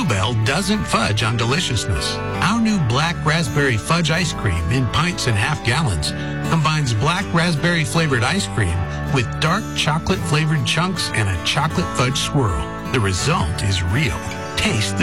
Bell doesn't fudge on deliciousness. Our new black raspberry fudge ice cream in pints and half gallons combines black raspberry flavored ice cream with dark chocolate flavored chunks and a chocolate fudge swirl. The result is real. Taste the